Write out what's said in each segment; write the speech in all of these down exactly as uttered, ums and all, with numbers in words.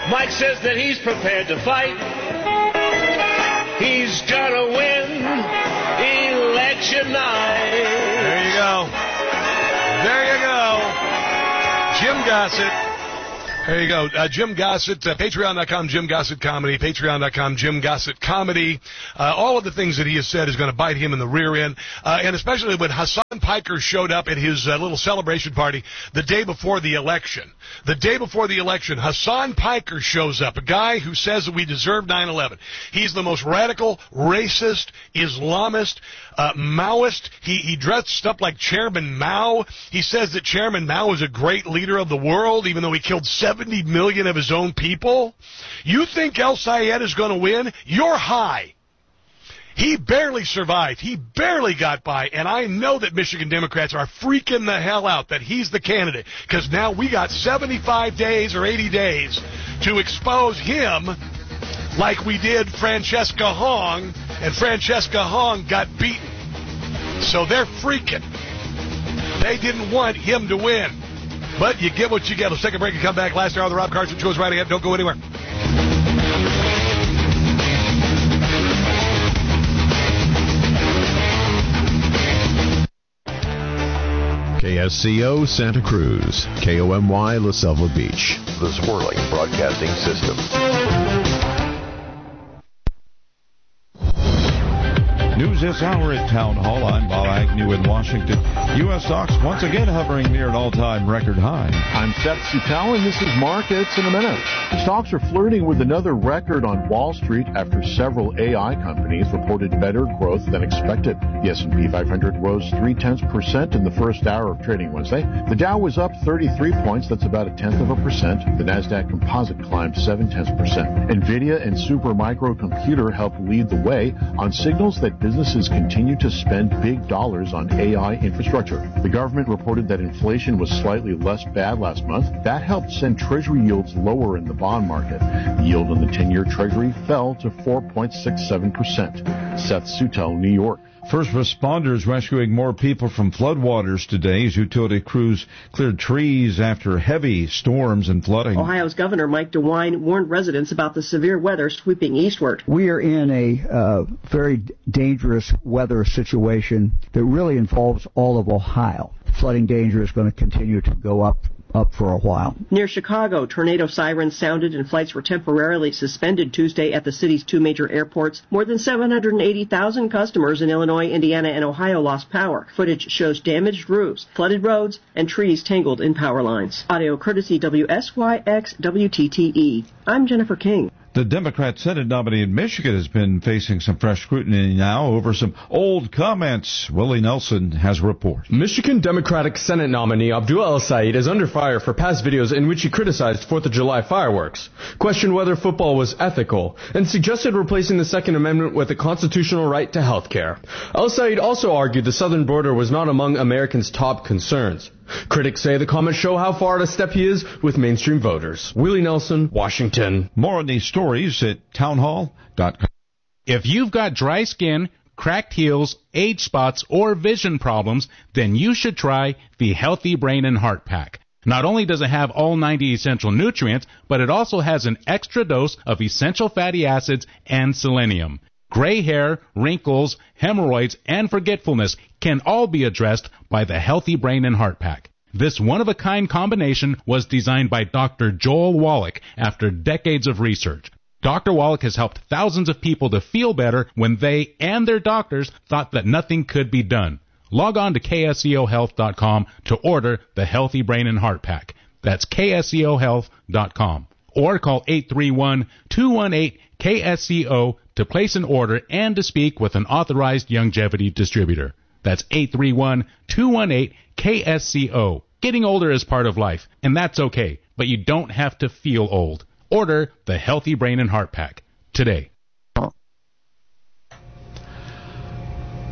Mike says that he's prepared to fight. He's gonna win election night. There you go. There you go. Jim Gossett. There you go. Uh, Jim Gossett, uh, patreon dot com, Jim Gossett Comedy, patreon dot com, Jim Gossett Comedy. Uh, all of the things that he has said is going to bite him in the rear end. Uh, and especially when Hassan Piker showed up at his uh, little celebration party the day before the election. The day before the election, Hassan Piker shows up, a guy who says that we deserve nine eleven. He's the most radical, racist, Islamist, uh, Maoist. He, he dressed up like Chairman Mao. He says that Chairman Mao is a great leader of the world, even though he killed seventy million of his own people. You think El Sayed is going to win? You're high. He barely survived. He barely got by. And I know that Michigan Democrats are freaking the hell out that he's the candidate, because now we got seventy-five days or eighty days to expose him like we did Francesca Hong, and Francesca Hong got beaten. So they're freaking. They didn't want him to win. But you get what you get. Let's take a break and come back. Last hour of the Rob Carson Show is right ahead. Don't go anywhere. K S C O Santa Cruz, K O M Y La Selva Beach, the Swirling Broadcasting System. News this hour at Town Hall. I'm Bob Agnew in Washington. U S stocks once again hovering near an all-time record high. I'm Seth Sutell, and this is Markets in a Minute. Stocks are flirting with another record on Wall Street after several A I companies reported better growth than expected. The S and P five hundred rose three-tenths percent in the first hour of trading Wednesday. The Dow was up thirty-three points. That's about a tenth of a percent. The NASDAQ Composite climbed seven-tenths percent. NVIDIA and Supermicro Computer helped lead the way on signals that businesses continue to spend big dollars on A I infrastructure. The government reported that inflation was slightly less bad last month. That helped send Treasury yields lower in the bond market. The yield on the ten-year Treasury fell to four point six seven percent. Seth Sutell, New York. First responders rescuing more people from floodwaters today as utility crews cleared trees after heavy storms and flooding. Ohio's Governor Mike DeWine warned residents about the severe weather sweeping eastward. We are in a uh, very dangerous weather situation that really involves all of Ohio. Flooding danger is going to continue to go up. up for a while. Near Chicago, tornado sirens sounded and flights were temporarily suspended Tuesday at the city's two major airports. More than seven hundred eighty thousand customers in Illinois, Indiana, and Ohio lost power. Footage shows damaged roofs, flooded roads, and trees tangled in power lines. Audio courtesy W S Y X W T T E. I'm Jennifer King. The Democrat Senate nominee in Michigan has been facing some fresh scrutiny now over some old comments. Willie Nelson has a report. Michigan Democratic Senate nominee Abdul El-Sayed is under fire for past videos in which he criticized fourth of July fireworks, questioned whether football was ethical, and suggested replacing the Second Amendment with a constitutional right to health care. El-Sayed also argued the southern border was not among Americans' top concerns. Critics say the comments show how far out of step he is with mainstream voters. Willie Nelson, Washington. More on these stories at townhall dot com. If you've got dry skin, cracked heels, age spots, or vision problems, then you should try the Healthy Brain and Heart Pack. Not only does it have all ninety essential nutrients, but it also has an extra dose of essential fatty acids and selenium. Gray hair, wrinkles, hemorrhoids, and forgetfulness can all be addressed by the Healthy Brain and Heart Pack. This one-of-a-kind combination was designed by Doctor Joel Wallach after decades of research. Doctor Wallach has helped thousands of people to feel better when they and their doctors thought that nothing could be done. Log on to K S E O health dot com to order the Healthy Brain and Heart Pack. That's K S E O health dot com. Or call eight three one, two one eight, K S E O to place an order and to speak with an authorized longevity distributor. That's eight three one, two one eight, K S C O. Getting older is part of life, and that's okay, but you don't have to feel old. Order the Healthy Brain and Heart Pack today.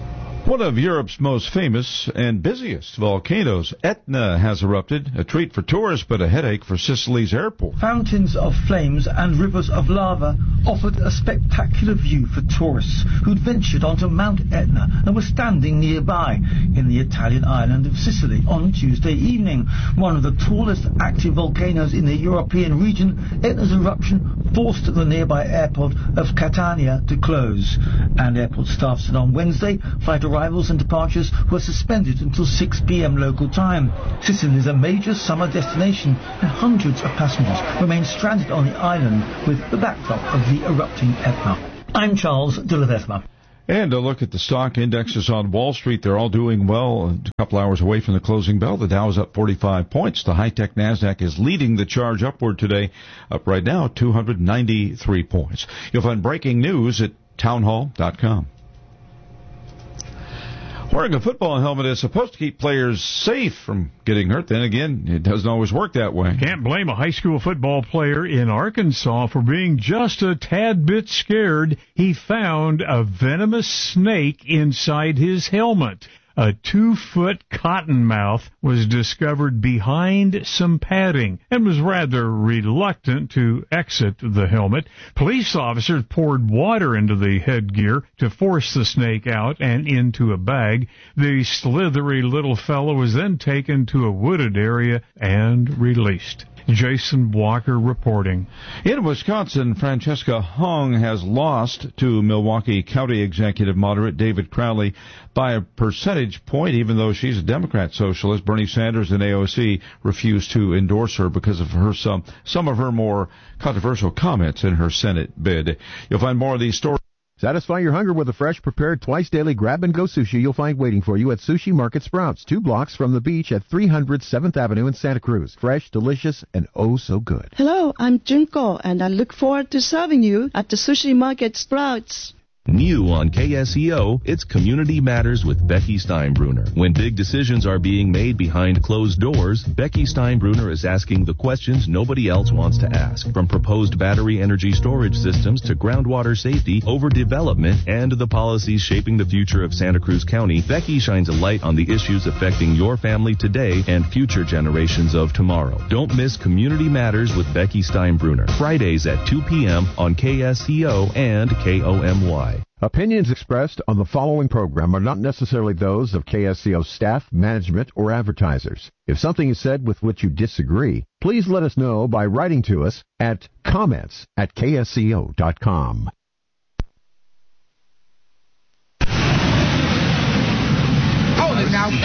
One of Europe's most famous and busiest volcanoes, Etna, has erupted. A treat for tourists, but a headache for Sicily's airport. Fountains of flames and rivers of lava offered a spectacular view for tourists who'd ventured onto Mount Etna and were standing nearby in the Italian island of Sicily on Tuesday evening. One of the tallest active volcanoes in the European region, Etna's eruption forced the nearby airport of Catania to close. And airport staff said on Wednesday flight arrivals and departures were suspended until six p.m. local time. Sicily is a major summer destination, and hundreds of passengers remain stranded on the island with the backdrop of the erupting Etna. I'm Charles de Ledesma. And a look at the stock indexes on Wall Street. They're all doing well. A couple hours away from the closing bell, the Dow is up forty-five points. The high-tech NASDAQ is leading the charge upward today, up right now two hundred ninety-three points. You'll find breaking news at townhall dot com. Wearing a football helmet is supposed to keep players safe from getting hurt. Then again, it doesn't always work that way. Can't blame a high school football player in Arkansas for being just a tad bit scared. He found a venomous snake inside his helmet. A two-foot cottonmouth was discovered behind some padding and was rather reluctant to exit the helmet. Police officers poured water into the headgear to force the snake out and into a bag. The slithery little fellow was then taken to a wooded area and released. Jason Walker reporting. In Wisconsin, Francesca Hong has lost to Milwaukee County Executive Moderate David Crowley by a percentage point, even though she's a Democrat socialist. Bernie Sanders and A O C refused to endorse her because of her some some of her more controversial comments in her Senate bid. You'll find more of these stories. Satisfy your hunger with a fresh, prepared, twice-daily grab-and-go sushi you'll find waiting for you at Sushi Market Sprouts, two blocks from the beach at three hundred seventh Avenue in Santa Cruz. Fresh, delicious, and oh so good. Hello, I'm Junko, and I look forward to serving you at the Sushi Market Sprouts. New on K S E O, it's Community Matters with Becky Steinbruner. When big decisions are being made behind closed doors, Becky Steinbruner is asking the questions nobody else wants to ask. From proposed battery energy storage systems to groundwater safety, overdevelopment, and the policies shaping the future of Santa Cruz County, Becky shines a light on the issues affecting your family today and future generations of tomorrow. Don't miss Community Matters with Becky Steinbruner, Fridays at two p.m. on K S E O and K O M Y. Opinions expressed on the following program are not necessarily those of K S C O staff, management, or advertisers. If something is said with which you disagree, please let us know by writing to us at comments at K S C O dot com. Hold it now.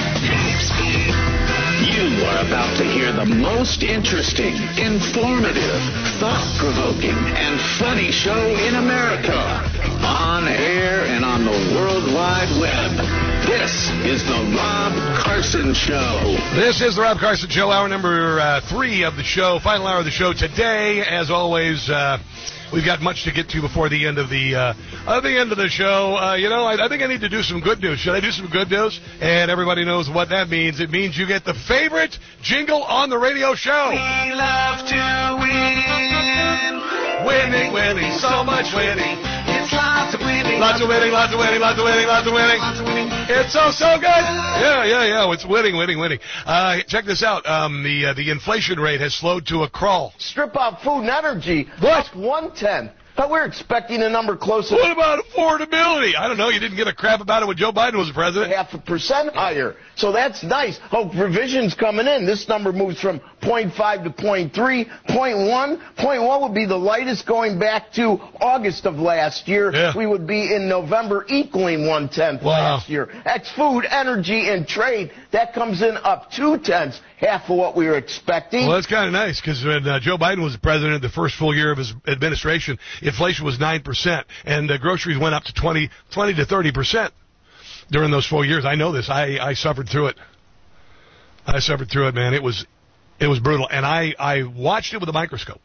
You are about to hear the most interesting, informative, thought-provoking, and funny show in America. On air and on the World Wide Web. This is the Rob Carson Show. This is the Rob Carson Show, hour number uh, three of the show, final hour of the show today. As always, uh, we've got much to get to before the end of the uh, uh, the end of the show. Uh, you know, I, I think I need to do some good news. Should I do some good news? And everybody knows what that means. It means you get the favorite jingle on the radio show. We love to win. Winning, winning, so much winning. It's lots of winning. Lots of winning, lots of winning, lots of winning, lots of winning. Lots of winning. It's so, so good. Yeah, yeah, yeah. It's winning, winning, winning. Uh, check this out. Um, the uh, the inflation rate has slowed to a crawl. Strip out food and energy. What? Up one ten. But we're expecting a number closer. What about affordability? I don't know. You didn't give a crap about it when Joe Biden was the president. Half a percent higher. So that's nice. Oh, revisions coming in. This number moves from zero point five to zero point three. zero point one. zero point one would be the lightest going back to August of last year. Yeah. We would be in November equaling one tenth Wow. last year. Ex food, energy, and trade. That comes in up two tenths. Half of what we were expecting. Well, that's kind of nice because when uh, Joe Biden was the president, the first full year of his administration, inflation was nine percent, and uh, groceries went up to twenty, twenty to thirty percent during those four years. I know this. I, I suffered through it. I suffered through it, man. It was it was brutal, and I, I watched it with a microscope.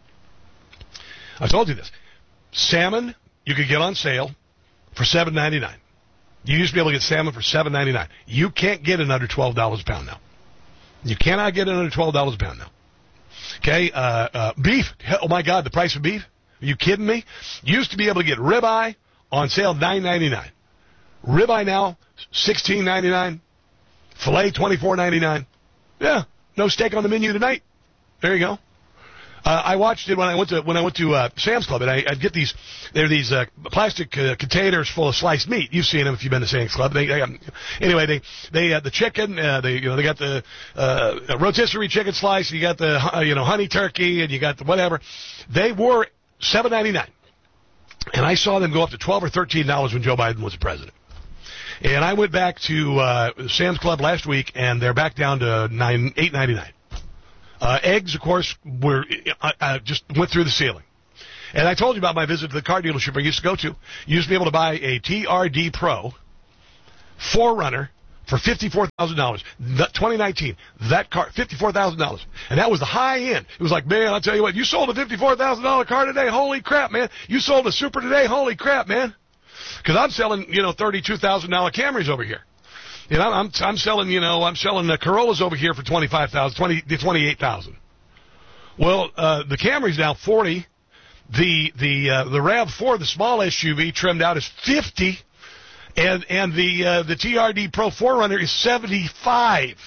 I told you this. Salmon you could get on sale for seven ninety-nine. You used to be able to get salmon for seven ninety-nine. You can't get it under twelve dollars a pound now. You cannot get it under twelve dollars a pound now. Okay, uh, uh, beef. Oh, my God, the price of beef? Are you kidding me? You used to be able to get ribeye on sale nine ninety-nine. Ribeye now, sixteen ninety-nine. Filet, twenty-four ninety-nine. Yeah, no steak on the menu tonight. There you go. Uh, I watched it when I went to when I went to uh, Sam's Club, and I, I'd get these. They're these uh, plastic uh, containers full of sliced meat. You've seen them if you've been to Sam's Club. They, they um, anyway, they they uh, the chicken. Uh, they you know they got the uh, rotisserie chicken slice. You got the uh, you know honey turkey, and you got the whatever. They were seven ninety-nine, and I saw them go up to twelve or thirteen dollars when Joe Biden was the president. And I went back to uh, Sam's Club last week, and they're back down to nine eight ninety-nine. Uh, eggs, of course, were uh, uh, just went through the ceiling. And I told you about my visit to the car dealership I used to go to. You used to be able to buy a T R D Pro four runner for fifty-four thousand dollars. twenty nineteen, that car, fifty-four thousand dollars. And that was the high end. It was like, man, I'll tell you what, you sold a fifty-four thousand dollars car today? Holy crap, man. You sold a Super today? Holy crap, man. Because I'm selling, you know, thirty-two thousand dollars Camrys over here. You know, I'm I'm selling, you know, I'm selling the Corollas over here for twenty-five thousand, twenty, twenty-eight thousand. Well, uh, the Camry's now forty. The the uh, the RAV four, the small S U V trimmed out, is fifty, and and the uh, the T R D Pro four runner is seventy-five.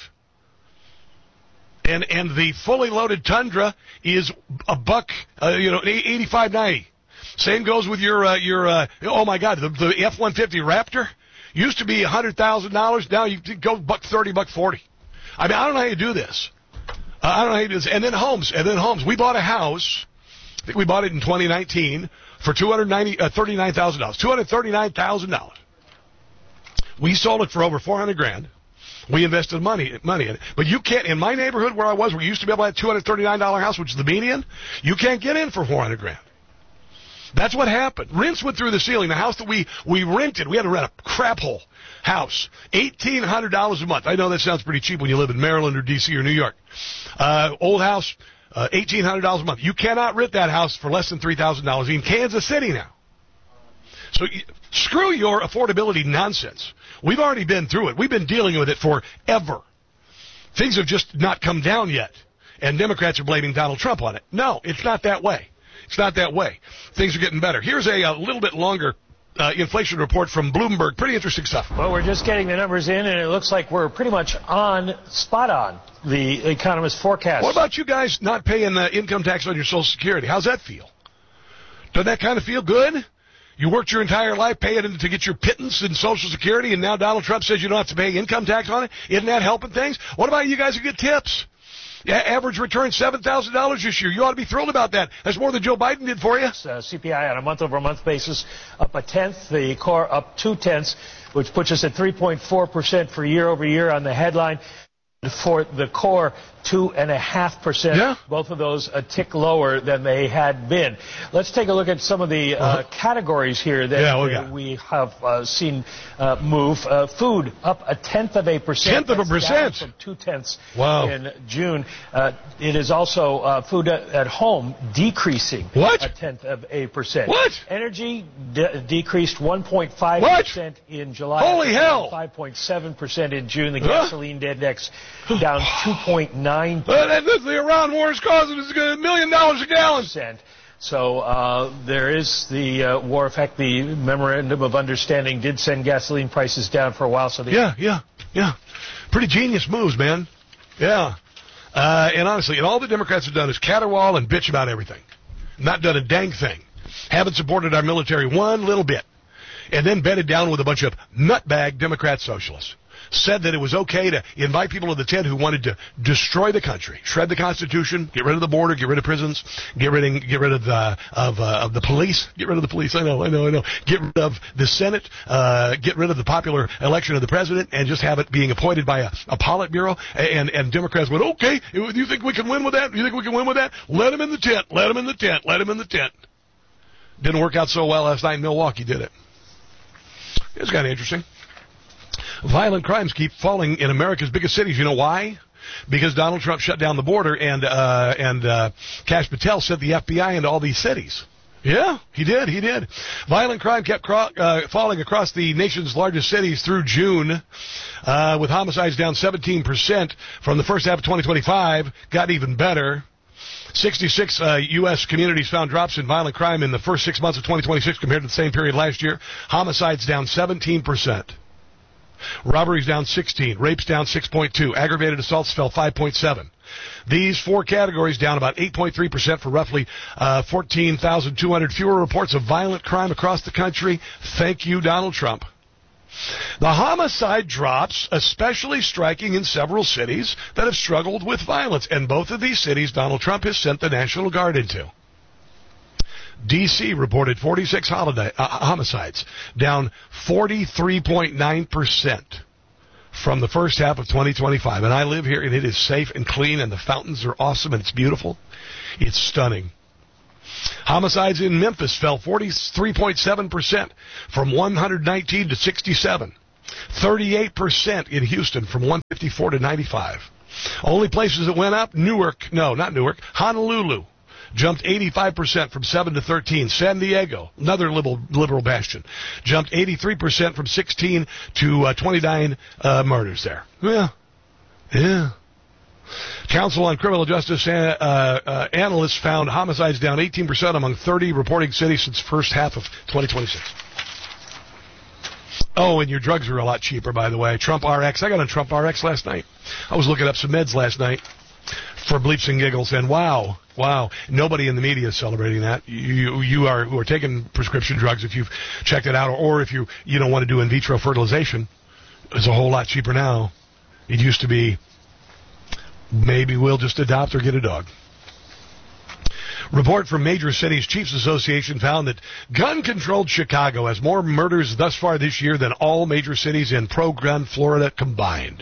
And and the fully loaded Tundra is a buck, uh, you know, eighty-five ninety. Same goes with your uh, your uh, oh my God, the, the F one fifty Raptor. Used to be one hundred thousand dollars. Now you go buck thirty, buck forty. I mean, I don't know how you do this. Uh, I don't know how you do this. And then homes. And then homes. We bought a house. I think we bought it in twenty nineteen for two hundred thirty-nine thousand dollars. two hundred thirty-nine thousand dollars. We sold it for over four hundred grand. We invested money money in it. But you can't, in my neighborhood where I was, where you used to be able to have a two hundred thirty-nine dollars house, which is the median, you can't get in for four hundred grand. That's what happened. Rents went through the ceiling. The house that we, we rented, we had to rent a crap hole house. eighteen hundred dollars a month. I know that sounds pretty cheap when you live in Maryland or D C or New York. Uh, old house, uh, eighteen hundred dollars a month. You cannot rent that house for less than three thousand dollars in Kansas City now. So screw your affordability nonsense. We've already been through it. We've been dealing with it forever. Things have just not come down yet. And Democrats are blaming Donald Trump on it. No, it's not that way. It's not that way. Things are getting better. Here's a, a little bit longer uh, inflation report from Bloomberg. Pretty interesting stuff. Well, we're just getting the numbers in, and it looks like we're pretty much on, spot on, the economist's forecast. What about you guys not paying uh, income tax on your Social Security? How's that feel? Doesn't that kind of feel good? You worked your entire life paying to get your pittance in Social Security, and now Donald Trump says you don't have to pay income tax on it? Isn't that helping things? What about you guys who get tips? Yeah, average return seven thousand dollars this year. You ought to be thrilled about that. That's more than Joe Biden did for you. Uh, C P I on a month-over-month basis up a tenth. The core up two tenths, which puts us at three point four percent for year-over-year on the headline. For the core, two and a half percent. Yeah. Both of those a tick lower than they had been. Let's take a look at some of the uh, uh-huh. categories here that yeah, we, uh, we have uh, seen uh, move. Uh, food up a tenth of a percent. Tenth of a That's percent. Down from two tenths wow. in June. Uh, it is also uh, food at, at home decreasing. What? A tenth of a percent. What? Energy de- decreased one point five percent in July. Holy hell! five point seven percent in June. The huh? gasoline index down two point nine percent. Uh, the Iran war is causing us a million dollars a gallon. So uh, there is the uh, war effect. The memorandum of understanding did send gasoline prices down for a while. So yeah, yeah, yeah. Pretty genius moves, man. Yeah. Uh, and honestly, and all the Democrats have done is caterwaul and bitch about everything. Not done a dang thing. Haven't supported our military one little bit. And then bedded down with a bunch of nutbag Democrat socialists. Said that it was okay to invite people to the tent who wanted to destroy the country, shred the Constitution, get rid of the border, get rid of prisons, get rid of, get rid of the of, uh, of the police, get rid of the police. I know, I know, I know. Get rid of the Senate, uh, get rid of the popular election of the president, and just have it being appointed by a, a Politburo. And and Democrats went, okay, you think we can win with that? You think we can win with that? Let him in the tent. Let him in the tent. Let him in the tent. Didn't work out so well last night in Milwaukee, did it? It was kind of interesting. Violent crimes keep falling in America's biggest cities. You know why? Because Donald Trump shut down the border, and uh, and uh, Kash Patel sent the F B I into all these cities. Yeah, he did. He did. Violent crime kept cro- uh, falling across the nation's largest cities through June, uh, with homicides down seventeen percent from the first half of twenty twenty-five. Got even better. sixty-six uh, U S communities found drops in violent crime in the first six months of twenty twenty-six compared to the same period last year. Homicides down seventeen percent. Robberies down sixteen. Rapes down six point two. Aggravated assaults fell five point seven. These four categories down about eight point three percent for roughly uh, fourteen thousand two hundred fewer reports of violent crime across the country. Thank you, Donald Trump. The homicide drops, especially striking in several cities that have struggled with violence. And both of these cities, Donald Trump has sent the National Guard into. D C reported forty-six holiday, uh, homicides, down forty-three point nine percent from the first half of twenty twenty-five. And I live here, and it is safe and clean, and the fountains are awesome, and it's beautiful. It's stunning. Homicides in Memphis fell forty-three point seven percent from one hundred nineteen to sixty-seven. thirty-eight percent in Houston from one fifty-four to ninety-five. Only places that went up, Newark, no, not Newark, Honolulu. Jumped eighty-five percent from seven to thirteen. San Diego, another liberal, liberal bastion, jumped eighty-three percent from sixteen to uh, twenty-nine uh, murders there. Yeah. Yeah. Council on Criminal Justice uh, uh, analysts found homicides down eighteen percent among thirty reporting cities since the first half of twenty twenty-six. Oh, and your drugs are a lot cheaper, by the way. Trump R X. I got on Trump R X last night. I was looking up some meds last night for bleeps and giggles, and wow, wow, nobody in the media is celebrating that. You you are who are taking prescription drugs, if you've checked it out, or if you you don't want to do in vitro fertilization, it's a whole lot cheaper now. It used to be maybe we'll just adopt or get a dog. Report from Major Cities Chiefs Association found that gun-controlled Chicago has more murders thus far this year than all major cities in pro-gun Florida combined.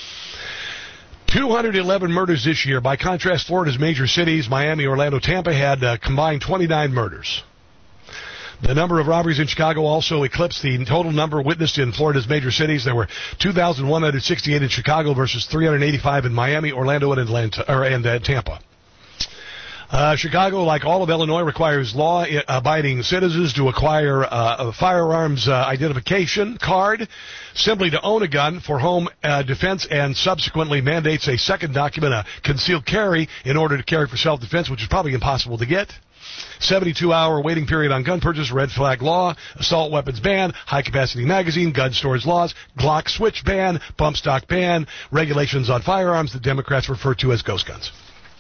two hundred eleven murders this year. By contrast, Florida's major cities, Miami, Orlando, Tampa, had uh, combined twenty-nine murders. The number of robberies in Chicago also eclipsed the total number witnessed in Florida's major cities. There were two thousand one hundred sixty-eight in Chicago versus three hundred eighty-five in Miami, Orlando, and Atlanta, or, and uh, Tampa. Uh, Chicago, like all of Illinois, requires law-abiding citizens to acquire uh, a firearms uh, identification card simply to own a gun for home uh, defense, and subsequently mandates a second document, a concealed carry, in order to carry for self-defense, which is probably impossible to get. seventy-two hour waiting period on gun purchase, red flag law, assault weapons ban, high-capacity magazine, gun stores laws, Glock switch ban, bump stock ban, regulations on firearms that Democrats refer to as ghost guns.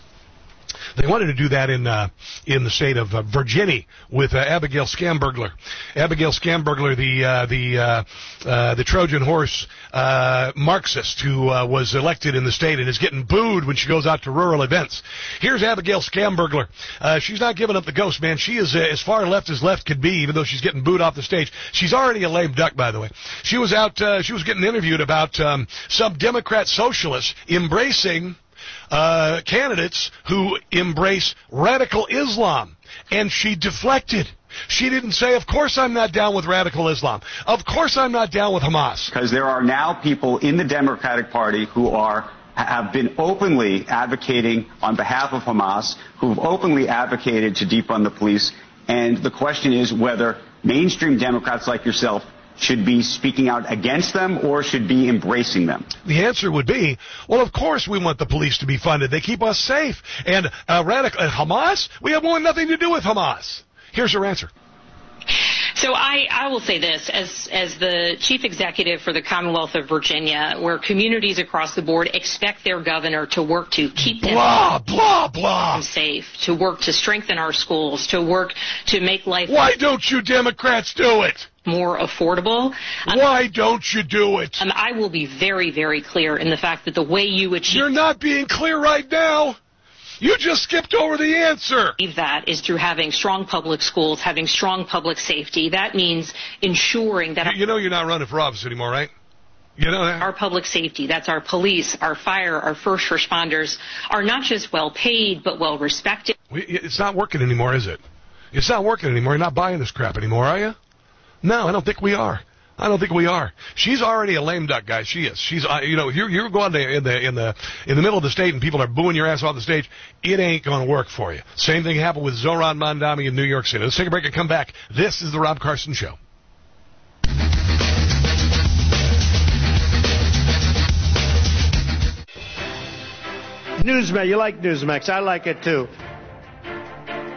They wanted to do that in uh, in the state of uh, Virginia with uh, Abigail Schamberger. Abigail Schamberger, the uh, the uh, uh, the Trojan horse uh, Marxist who uh, was elected in the state and is getting booed when she goes out to rural events. Here's Abigail Schamberger. Uh, she's not giving up the ghost, man. She is uh, as far left as left could be, even though she's getting booed off the stage. She's already a lame duck, by the way. She was out. Uh, she was getting interviewed about um, some Democrat socialists embracing Uh, candidates who embrace radical Islam, and she deflected. She didn't say, of course I'm not down with radical Islam. Of course I'm not down with Hamas. Because there are now people in the Democratic Party who are have been openly advocating on behalf of Hamas, who've openly advocated to defund the police, and the question is whether mainstream Democrats like yourself should be speaking out against them or should be embracing them? The answer would be, well, of course we want the police to be funded. They keep us safe. And uh, radical uh, Hamas, we have nothing to do with Hamas. Here's her answer. So I, I will say this, as as the chief executive for the Commonwealth of Virginia, where communities across the board expect their governor to work to keep them blah, blah, blah. safe, to work to strengthen our schools, to work to make life... Why don't you Democrats do it? More affordable. Why don't you do it? Um, I will be very, very clear in the fact that the way you achieve... You're not being clear right now. You just skipped over the answer. That is through having strong public schools, having strong public safety. That means ensuring that... You, you know you're not running for office anymore, right? You know that? Our public safety, that's our police, our fire, our first responders, are not just well paid, but well respected. We, it's not working anymore, is it? It's not working anymore. You're not buying this crap anymore, are you? No, I don't think we are. I don't think we are. She's already a lame duck, guys. She is. She's, uh, you know, if you're, you're going to, in the in the in the middle of the state and people are booing your ass off the stage, it ain't going to work for you. Same thing happened with Zohran Mamdani in New York City. Let's take a break and come back. This is the Rob Carson Show. Newsmax, you like Newsmax? I like it too.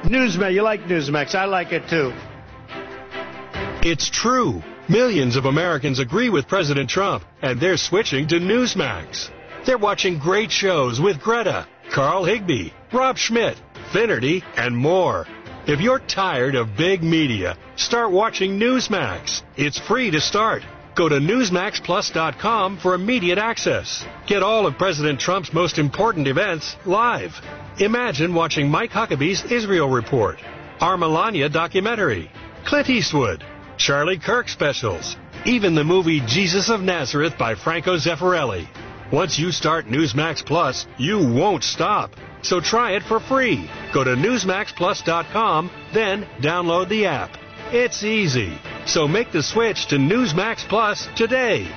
Newsmax. You like Newsmax. I like it, too. It's true. Millions of Americans agree with President Trump, and they're switching to Newsmax. They're watching great shows with Greta, Carl Higbie, Rob Schmidt, Finnerty, and more. If you're tired of big media, start watching Newsmax. It's free to start. Go to newsmax plus dot com for immediate access. Get all of President Trump's most important events live. Imagine watching Mike Huckabee's Israel Report, our Melania documentary, Clint Eastwood, Charlie Kirk specials, even the movie Jesus of Nazareth by Franco Zeffirelli. Once you start Newsmax Plus, you won't stop. So try it for free. Go to newsmax plus dot com, then download the app. It's easy. So make the switch to Newsmax Plus today.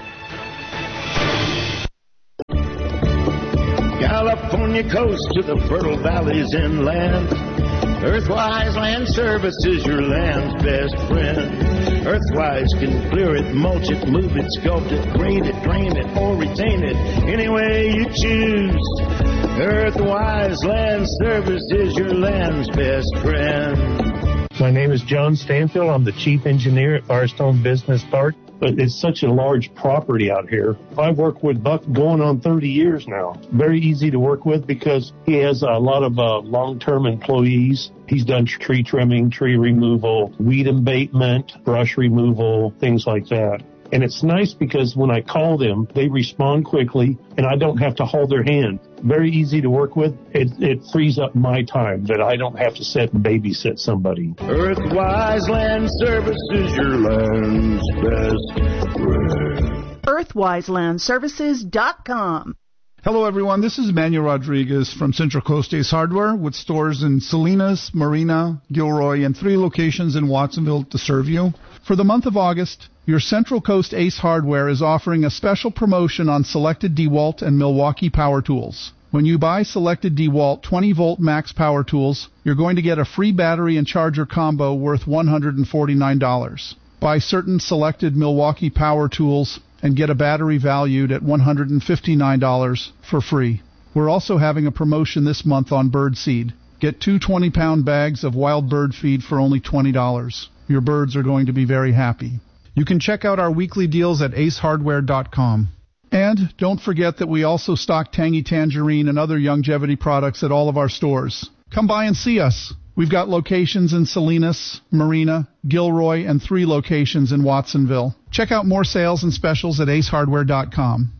California coast to the fertile valleys inland. Earthwise Land Services, your land's best friend. Earthwise can clear it, mulch it, move it, sculpt it, grade it, drain it, or retain it any way you choose. Earthwise Land Services, your land's best friend. My name is John Stanfield. I'm the chief engineer at Firestone Business Park. But it's such a large property out here. I've worked with Buck going on thirty years now. Very easy to work with because he has a lot of uh, long-term employees. He's done tree trimming, tree removal, weed abatement, brush removal, things like that. And it's nice because when I call them, they respond quickly, and I don't have to hold their hand. Very easy to work with. It, it frees up my time that I don't have to sit and babysit somebody. Earthwise Land Services, your land's best friend. Earthwise Land Services dot com. Hello, everyone. This is Manuel Rodriguez from Central Coast Ace Hardware with stores in Salinas, Marina, Gilroy, and three locations in Watsonville to serve you. For the month of August, your Central Coast Ace Hardware is offering a special promotion on selected DeWalt and Milwaukee power tools. When you buy selected DeWalt twenty volt max power tools, you're going to get a free battery and charger combo worth one hundred forty-nine dollars. Buy certain selected Milwaukee power tools and get a battery valued at one hundred fifty-nine dollars for free. We're also having a promotion this month on bird seed. Get two twenty pound bags of wild bird feed for only twenty dollars. Your birds are going to be very happy. You can check out our weekly deals at ace hardware dot com. And don't forget that we also stock Tangy Tangerine and other longevity products at all of our stores. Come by and see us. We've got locations in Salinas, Marina, Gilroy, and three locations in Watsonville. Check out more sales and specials at ace hardware dot com.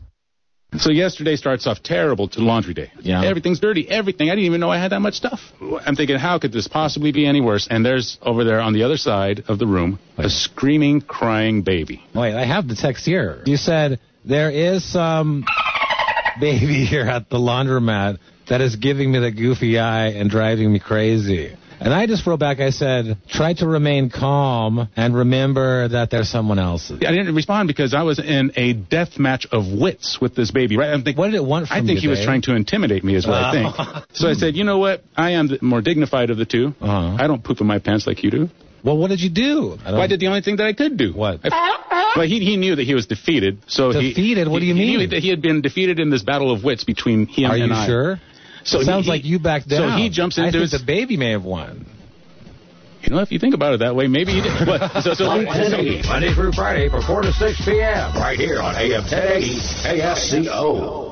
So yesterday starts off terrible to laundry day. Yeah. Everything's dirty, everything. I didn't even know I had that much stuff. I'm thinking, how could this possibly be any worse? And there's, over there on the other side of the room, a screaming, crying baby. Wait, I have the text here. You said, there is some baby here at the laundromat that is giving me the goofy eye and driving me crazy. And I just wrote back, I said, try to remain calm and remember that there's someone else. I didn't respond because I was in a death match of wits with this baby, right? I'm thinking, what did it want from I think you, he was babe? trying to intimidate me is what I think. So I said, you know what? I am the more dignified of the two. Uh-huh. I don't poop in my pants like you do. Well, what did you do? I, well, I did the only thing that I could do. What? I, well, he, he knew that he was defeated. So defeated? He, what do you he, mean? He knew that he had been defeated in this battle of wits between him Are and you I. Are you sure? So it sounds he, like you backed down. So he jumps into I think his... the baby may have won. You know, if you think about it that way, maybe he did. What? So, so, Monday through Friday from four to six p.m. right here on A M ten eighty K S C O.